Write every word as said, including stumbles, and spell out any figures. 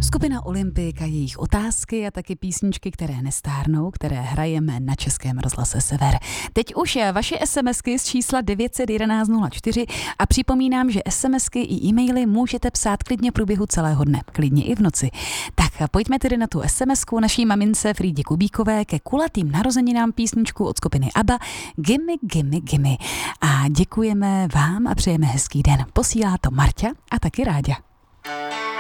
Skupina Olympik a jejich otázky a taky písničky, které nestárnou, které hrajeme na Českém rozhlase Sever. Teď už je vaše SMSky z čísla devět jedna jedna nula čtyři a připomínám, že SMSky i e-maily můžete psát klidně v průběhu celého dne, klidně i v noci. Tak pojďme tedy na tu SMSku naší mamince Frýdě Kubíkové ke kulatým narozeninám písničku od skupiny ABBA Gimme, gimme, gimme. A děkujeme vám a přejeme hezký den. Posílá to Marťa a taky Ráďa.